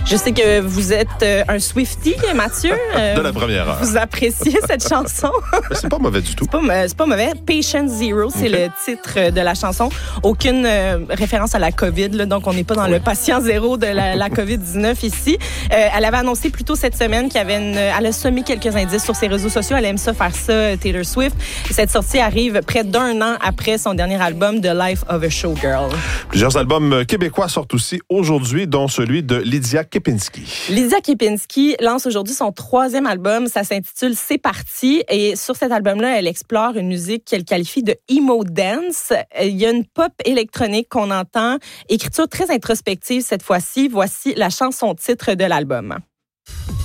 Je sais que vous êtes un Swiftie, Mathieu. De la première heure. Vous appréciez cette chanson? C'est pas mauvais du tout. C'est pas mauvais. Patient Zero, c'est le titre de la chanson. Aucune référence à la COVID, là, donc on n'est pas dans le patient zéro de la COVID-19 ici. Elle avait annoncé plus tôt cette semaine elle a semé quelques indices sur ses réseaux sociaux. Elle aime ça faire ça, Taylor Swift. Et cette sortie arrive près d'1 an après son dernier album, The Life of a Showgirl. Plusieurs albums québécois sortent aussi aujourd'hui, dont celui de Lydia Kepinski. Lydia Kepinski lance aujourd'hui son 3e album. Ça s'intitule C'est parti. Et sur cet album-là, elle explore une musique qu'elle qualifie de emo dance. Il y a une pop électronique qu'on entend. Écriture très introspective cette fois-ci. Voici la chanson titre de l'album.